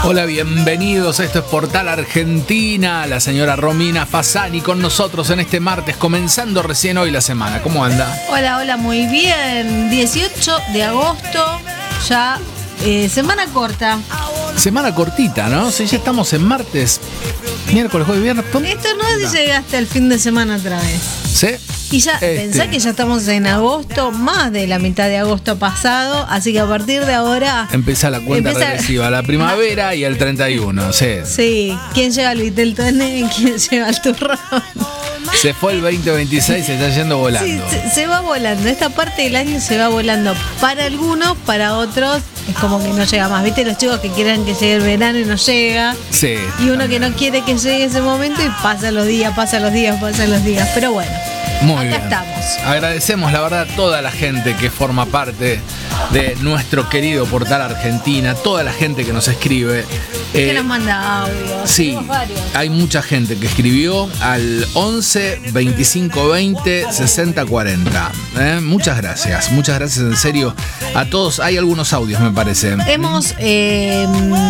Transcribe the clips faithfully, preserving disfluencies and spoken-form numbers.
Hola, bienvenidos. Esto es Portal Argentina. La señora Romina Fasani con nosotros en este martes, comenzando recién hoy la semana. ¿Cómo anda? Hola, hola, muy bien. dieciocho de agosto, ya eh, semana corta. Semana cortita, ¿no? Sí, ya estamos en martes, miércoles, jueves, viernes. Esto no es si llega hasta el fin de semana otra vez. ¿Sí? Y ya, Este. pensá que ya estamos en agosto, más de la mitad de agosto pasado, así que a partir de ahora... Empieza la cuenta empieza... regresiva, la primavera y el treinta y uno, sí. Sí, ¿quién lleva al Viteltoné? ¿Quién lleva al turrón? Se fue el veinte veintiséis, se está yendo volando. Sí, se, se va volando, esta parte del año se va volando. Para algunos, para otros, es como que no llega más. ¿Viste los chicos que quieren que llegue el verano y no llega? Sí. Y uno que no quiere que llegue ese momento y pasa los días, pasa los días, pasa los días. Pero bueno. Muy Acá bien. estamos. Agradecemos la verdad a toda la gente que forma parte de nuestro querido Portal Argentina, toda la gente que nos escribe. Que Eh, nos manda audios. Sí, Tenemos varios. hay mucha gente que escribió al once veinticinco veinte sesenta cuarenta. ¿eh? Muchas gracias, muchas gracias en serio a todos. Hay algunos audios, me parece. Hemos eh,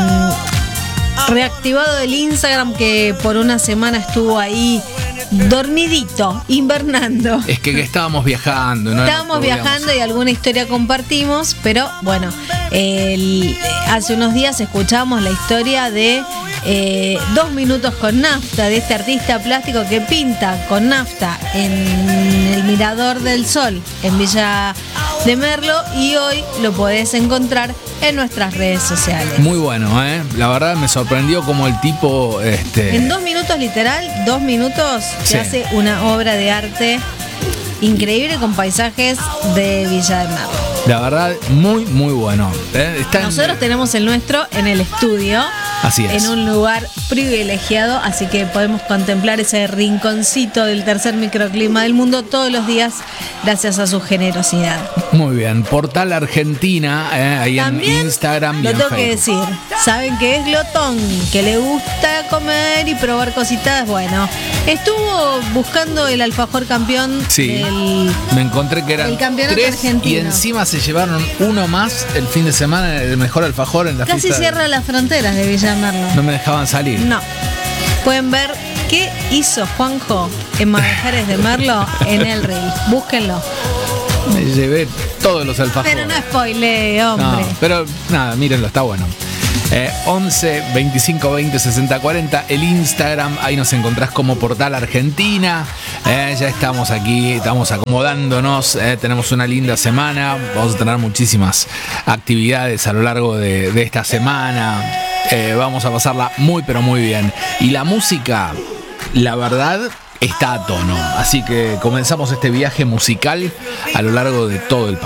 reactivado el Instagram que por una semana estuvo ahí dormidito, invernando. Es que, que estábamos viajando. ¿no? Estábamos No podíamos- viajando y alguna historia compartimos, pero bueno, el- hace unos días escuchamos la historia de eh, Dos Minutos con Nafta, de este artista plástico que pinta con nafta en el Mirador del Sol, en Villa de Merlo, y hoy lo podés encontrar en nuestras redes sociales. Muy bueno, ¿eh? La verdad me sorprendió como el tipo... Este... En dos minutos, literal, dos minutos, se Sí. hace una obra de arte increíble con paisajes de Villa de Merlo. La verdad, muy, muy bueno. ¿eh? Está en- Nosotros tenemos el nuestro en el estudio, Así es. en un lugar privilegiado, así que podemos contemplar ese rinconcito del tercer microclima del mundo todos los días gracias a su generosidad. Muy bien, Portal Argentina, ¿eh? ahí También en Instagram y lo en tengo que Facebook. decir, saben que es glotón, que le gusta comer y probar cositas. Bueno, estuvo buscando el alfajor campeón Sí, del... me encontré que eran el campeonato tres argentino. y encima se llevaron uno más el fin de semana, el mejor alfajor en la Casi fiesta. cierra las fronteras de Villa de Merlo. No me dejaban salir. No. Pueden ver qué hizo Juanjo en Manjares de Merlo en el reel. Búsquenlo. Me llevé todos los alfajores. Pero no spoilee, hombre. No, pero nada, mírenlo, está bueno. Eh, once veinticinco veinte sesenta cuarenta, el Instagram, ahí nos encontrás como Portal Argentina. Eh, ya estamos aquí, estamos acomodándonos, eh, tenemos una linda semana, vamos a tener muchísimas actividades a lo largo de, de esta semana. Eh, vamos a pasarla muy pero muy bien. Y la música, la verdad, está a tono. Así que comenzamos este viaje musical a lo largo de todo el país.